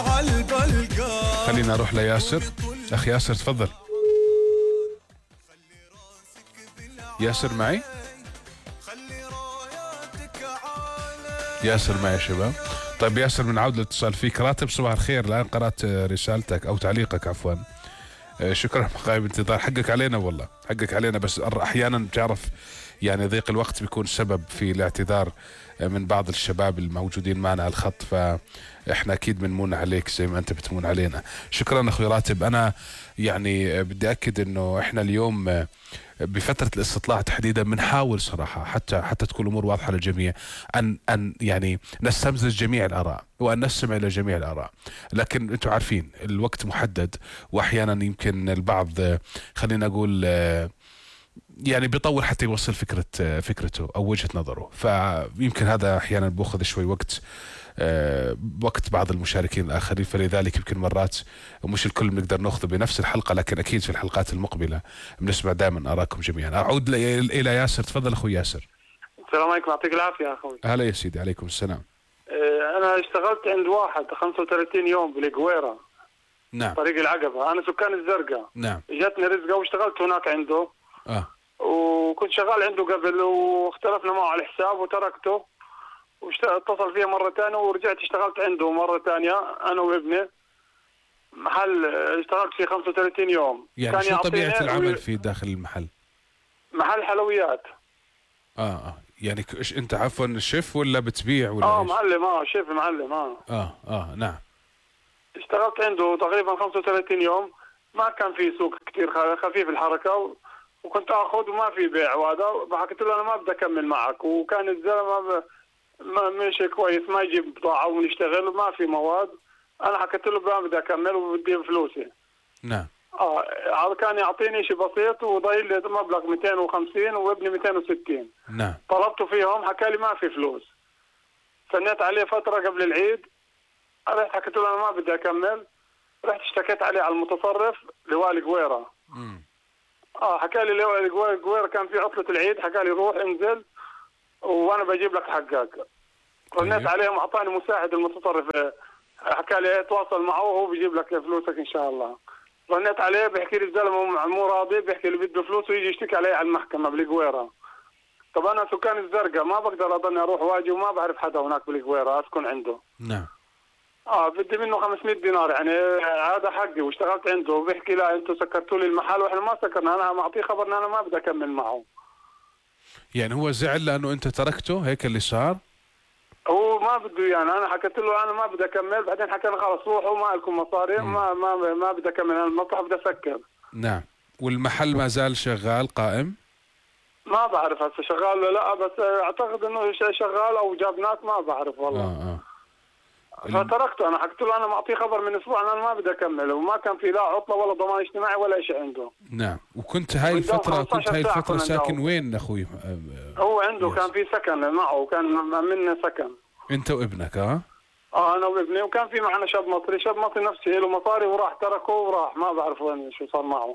خلينا اروح لياسر. اخ ياسر تفضل. ياسر معي؟ ياسر معي يا شباب. طيب ياسر، بنعود للاتصال فيك. راتب صباح الخير، الان قرأت رسالتك او تعليقك عفوا. شكرا مقايب انتظار. حقك علينا والله، حقك علينا، بس احيانا بتعرف يعني ضيق الوقت بيكون سبب في الاعتذار من بعض الشباب الموجودين معنا على الخط، فاحنا اكيد بنمون عليك زي ما انت بتمون علينا. شكرا اخوي راتب. انا يعني بدي اكد انه احنا اليوم بفترة الاستطلاع تحديدا بنحاول صراحة حتى تكون الامور واضحة للجميع، ان يعني نستمزج جميع الاراء وان نستمع الى جميع الاراء، لكن انتم عارفين الوقت محدد، واحيانا يمكن البعض خلينا اقول يعني بيطول حتى يوصل فكرته او وجهة نظره، فيمكن هذا احيانا بياخذ شوي وقت وقت بعض المشاركين الآخرين، فلذلك يمكن مرات مش الكل بنقدر نأخذه بنفس الحلقة، لكن أكيد في الحلقات المقبلة بنسمع دائما آراءكم جميعا. أعود إلى ياسر. تفضل أخوي ياسر. السلام عليكم، يعطيك العافية يا أخوي. هلا يا سيدي. عليكم السلام. أنا اشتغلت عند واحد 35 يوم بالقويرة. نعم. طريق العقبة. أنا سكان الزرقاء. نعم. جاتني رزقة واشتغلت هناك عنده. وكنت شغال عنده قبل، واختلفنا معه على الحساب وتركته، واتصل فيها مرة ثانية ورجعت اشتغلت عنده مرة ثانية أنا وابني. محل اشتغلت فيه 35 يوم. يعني كان شو طبيعة العمل في داخل المحل؟ محل حلويات. يعني انت عفوا شيف ولا بتبيع ولا معلم. شيف معلم. نعم. اشتغلت عنده تقريبا 35 يوم. ما كان في سوق كثير، خفيف الحركة، وكنت اخذ وما في بيع، وهذا حكيت له انا ما بدي اكمل معك، وكان الزلمه ما ماشي كويس، ما يجيب بضاعه ونشتغل وما في مواد. انا حكيت له ما بدي اكمل وبدي فلوسي. نعم. كان يعطيني شيء بسيط وضايل لي مبلغ 250 وابني 260. نعم. طلبته فيهم، حكى لي ما في فلوس. استنيت عليه فتره قبل العيد، رحت حكيت له انا ما بدي اكمل، رحت اشتكيت عليه على المتصرف لوالي قويره. حكى لي لوالي قويره كان في عطله العيد، حكى لي روح انزل وانا بجيب لك حقك. رنيت عليهم، اعطاني مساعد المتصرف، حكى لي تواصل معه وهو بيجيب لك فلوسك ان شاء الله. رنيت عليه، بيحكي لي الزلمه مو راضي، بيحكي لي بده فلوس ويجي يشتكي علي على المحكمه بالقويره. طب انا سكان الزرقاء ما بقدر اضلني اروح واجي، وما بعرف حدا هناك بالقويره اسكن عنده. نعم. بدي منه 500 دينار، يعني هذا حقي واشتغلت عنده، وبيحكي لا انتم سكرتوا لي المحل واحنا ما سكرنا، انا معطيه خبر ان انا ما بدي اكمل معه. يعني هو زعل لانه انت تركته، هيك اللي صار؟ هو ما بده، يعني انا حكيت له انا ما بدي اكمل، بعدين حكى لي خلص روحوا ما لكم مصاري، ما بدي اكمل، انا المصلحه بدي اسكر. نعم. والمحل ما زال شغال قائم؟ ما بعرف هسه شغال ولا لا، بس اعتقد انه شغال او جاب ناس، ما بعرف والله. فتركته. انا حكيت له انا معطيه خبر من اسبوع انا ما بدي اكمل، وما كان في لا عطله ولا ضمان اجتماعي ولا شيء عنده. نعم. وكنت هاي الفتره ساكن وين اخوي؟ هو عنده كان في سكن معه، كان منا سكن. انت وابنك؟ انا وابني، وكان في معنا شاب مصري نفسه له مصاري وراح تركه وراح، ما بعرف وين شو صار معه.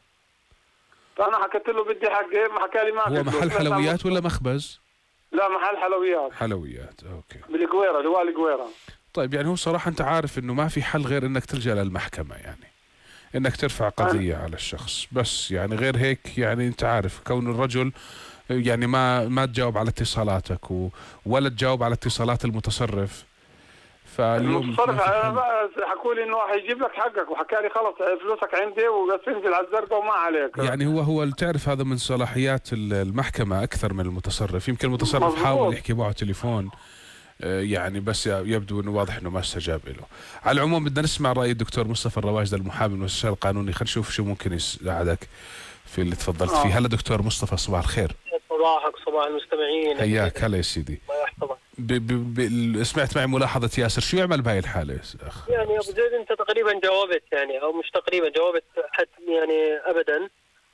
فانا حكيت له بدي حقي، ما حكى لي ما في. هو محل حلويات ولا مخبز؟ لا محل حلويات. حلويات. اوكي. بالقويره، جوال قويره. طيب يعني هو صراحة أنت عارف إنه ما في حل غير إنك تلجأ للمحكمة، يعني إنك ترفع قضية على الشخص، بس يعني غير هيك يعني أنت عارف كون الرجل يعني ما تجاوب على اتصالاتك ولا تجاوب على اتصالات المتصرف. فاليوم المتصرف حكوا لي إنه حيجيب لك حقك، وحكى لي خلص فلوسك عندي وبس انزل على الزرقاء وما عليك. يعني هو تعرف هذا من صلاحيات المحكمة أكثر من المتصرف. يمكن المتصرف حاول يحكي معه تليفون يعني، بس يبدو انه واضح انه ما استجاب له. على العموم بدنا نسمع راي الدكتور مصطفى الرواجد المحامي المستشار القانوني، خلينا نشوف شو ممكن يساعدك في اللي تفضلت فيه. هلا دكتور مصطفى، صباح الخير. صباحك صباح المستمعين. حياك. هلا يا سيدي. الله يحفظك. سمعت معي ملاحظة ياسر، شو يعمل بهاي الحالة اخ؟ يعني ابو زيد انت تقريبا جاوبت، يعني او مش تقريبا جاوبت يعني ابدا.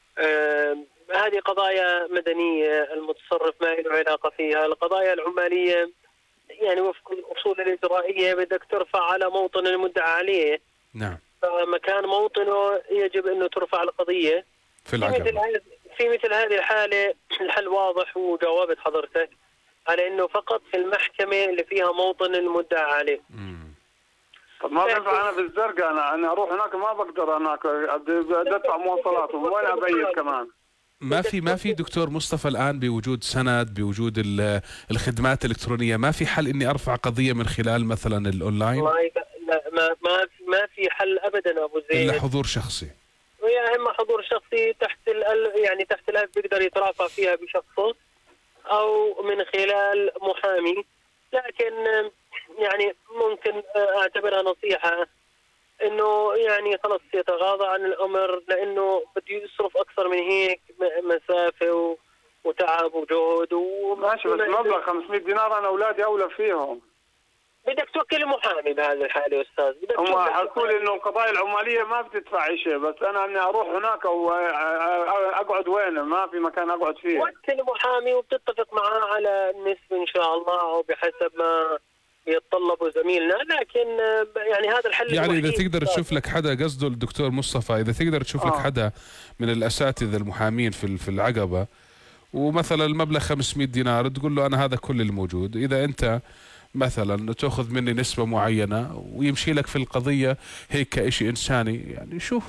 هذه قضايا مدنية، المتصرف ما له علاقة فيها. القضايا العمالية يعني وفق الأصول الإجرائية بدك ترفع على موطن المدعى عليه. نعم. فمكان موطنه يجب أنه ترفع القضية. في مثل هذه الحالة الحل واضح، وجاوبت حضرتك على أنه فقط في المحكمة اللي فيها موطن المدعى عليه. طب ما بينفع انا بالزرقاء، انا اروح هناك ما بقدر هناك، بدي ادفع مواصلات وين ابيت كمان. ما في دكتور مصطفى الآن بوجود سند، بوجود الخدمات الإلكترونية، ما في حل إني أرفع قضية من خلال مثلا الأونلاين؟ والله لا، ما في حل ابدا ابو زيد إلا حضور شخصي. ويا اما حضور شخصي تحت يعني تحت الألف بيقدر يترافع فيها بشخصه او من خلال محامي. لكن يعني ممكن اعتبرها نصيحه انه يعني خلص يتغاضى عن الامر، لانه بده يصرف اكثر من هيك، مسافه وتعب وجهد ماشي، بس مبلغ 500 دينار انا اولادي اولى فيهم. بدك توكل محامي بهذه الحاله يا استاذ. هم حكوا لي انه القضايا العماليه ما بتدفع شيء، بس انا اني اروح هناك واقعد وين؟ ما في مكان اقعد فيه. وكل محامي وبتتفق معاه على النسبه ان شاء الله، او بحسب ما يتطلبه زميلنا. لكن يعني هذا الحل يعني الوحيد. إذا تقدر تشوف لك حدا، قصده الدكتور مصطفى، إذا تقدر تشوف لك حدا من الأساتذة المحامين في العقبة، ومثلا المبلغ 500 دينار، تقول له أنا هذا كل الموجود، إذا أنت مثلا تأخذ مني نسبة معينة ويمشي لك في القضية هيك كإشي إنساني، يعني شوف.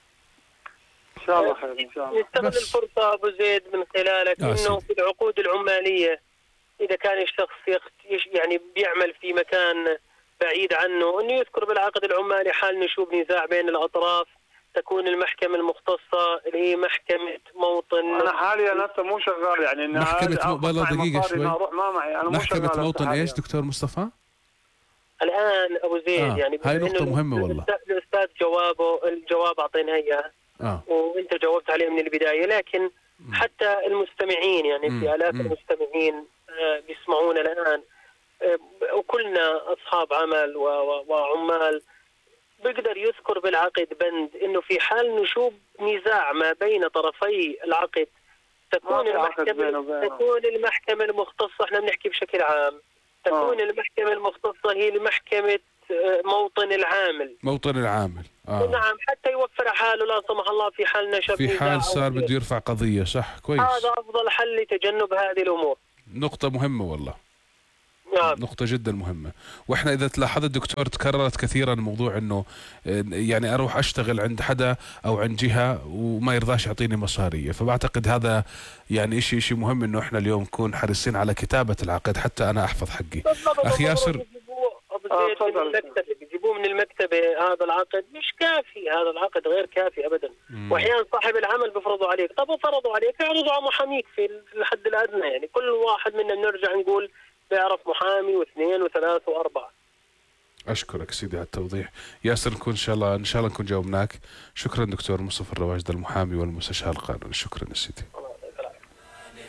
إن شاء الله خير إن شاء الله. نستغل الفرصة أبو زيد من خلالك إنه في العقود العمالية إذا كان الشخص يعني بيعمل في مكان بعيد عنه، إنه يذكر بالعقد العمالي حال نشوب نزاع بين الأطراف، تكون المحكمة المختصة اللي هي محكمة موطن. أنا حاليا لسه مو شغال، يعني محكمة دقيقة شوي. أروح ما معي، أنا محكمة موطن إيش دكتور مصطفى؟ الآن أبو زيد يعني هاي نقطة مهمة والله. الأستاذ الجواب أعطينا إياه وأنت جاوبت عليه من البداية، لكن حتى المستمعين يعني في آلاف المستمعين بيسمعونا الآن، وكلنا أصحاب عمل وعمال، بيقدر يذكر بالعقد بند إنه في حال نشوب نزاع ما بين طرفي العقد تكون المحكمة المختصة، احنا بنحكي بشكل عام، تكون المحكمة المختصة هي المحكمة موطن العامل. موطن العامل. نعم، حتى يوفر حاله لا سمح الله في حال نشب في حال صار بده يرفع قضية. صح، كويس. هذا أفضل حل لتجنب هذه الأمور. نقطة مهمة والله. نعم. نقطة جدا مهمة. واحنا اذا تلاحظت دكتور تكررت كثيرا موضوع انه يعني اروح اشتغل عند حدا او عند جهة وما يرضاش يعطيني مصارية، فبعتقد هذا يعني اشي مهم انه احنا اليوم نكون حريصين على كتابة العقد حتى انا احفظ حقي. اخي ياسر، يجيبوه من المكتبة. هذا العقد مش كافي، هذا العقد غير كافي ابدا. واحيانا صاحب العمل بيفرضوا عليك، طب وفرضوا عليك اعرضوا على محاميك في الحد الادنى، يعني كل واحد منا بنرجع نقول بيعرف محامي واثنين وثلاث واربعة. اشكرك سيدي على التوضيح. ياسر، نكون ان شاء الله نكون جاوبناك. شكرا دكتور مصطفى الرواجد المحامي والمستشار القانوني. شكرا يا سيدي.